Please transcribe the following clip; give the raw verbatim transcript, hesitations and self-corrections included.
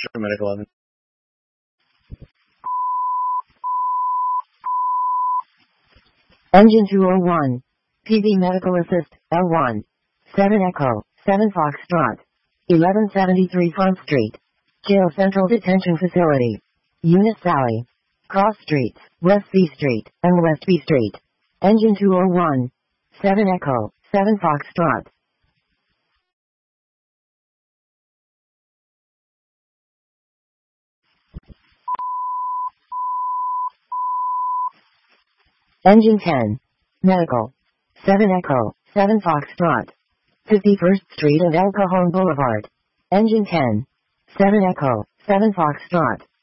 Medical Evan. Engine two oh one. P B Medical Assist, L one. seven Echo, seven Foxtrot. eleven seventy-three Front Street. Jail Central Detention Facility. Eunice Valley. Cross Streets, West C Street, and West B Street. Engine two oh one. seven Echo, seven Foxtrot. Engine ten. Medical. seven Echo, seven Foxtrot. fifty-first Street and El Cajon Boulevard. Engine ten. seven Echo, seven Foxtrot.